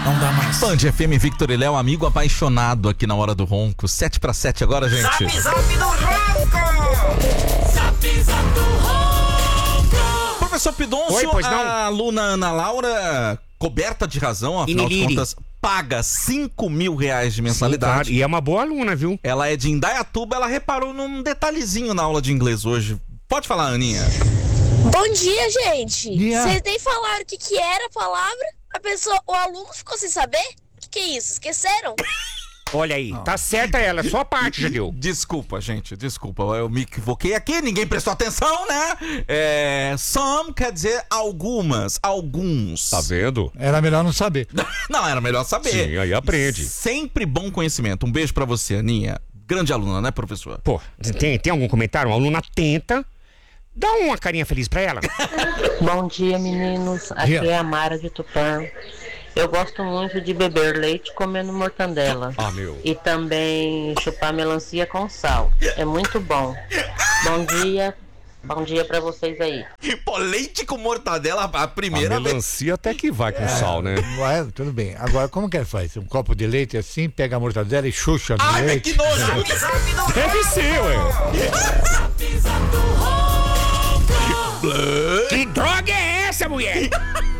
Não dá mais. Band FM, Victor e Léo, amigo apaixonado aqui na Hora do Ronco. 7:07 agora, gente. Zap Zap do Ronco! Zap Zap do Ronco! Professor Pidoncio, Oi, pois não? a aluna Ana Laura, coberta de razão, afinal de contas, paga R$5.000 de mensalidade. Sim, claro. E é uma boa aluna, viu? Ela é de Indaiatuba, ela reparou num detalhezinho na aula de inglês hoje. Pode falar, Aninha. Bom dia, gente. Dia. Vocês nem falaram o que era a palavra? O aluno ficou sem saber? O que é isso? Esqueceram? Olha aí, tá certa ela, só a parte já deu. Desculpa, gente, desculpa, eu me equivoquei aqui, ninguém prestou atenção, né? Some quer dizer algumas, alguns. Tá vendo? Era melhor não saber. Não, era melhor saber. Sim, aí aprende. Sempre bom conhecimento. Um beijo pra você, Aninha. Grande aluna, né, professor? Pô, tem algum comentário? Uma aluna atenta. Dá uma carinha feliz pra ela. Bom dia, meninos. Aqui Dia. é a Mara de Tupã. Eu gosto muito de beber leite comendo mortandela. Ah, meu. E também chupar melancia com sal. É muito bom. Bom dia. Bom dia pra vocês aí. Pô, leite com mortadela, a A primeira vez. melancia até que vai com sal, né? Vai, tudo bem. Agora, como que ele faz? Um copo de leite assim, pega a mortadela e xuxa no Ai, mas leite. que nojo! Zap Zap do Deve ser, ué. Zap Zap do Ronco! Que droga é essa, mulher?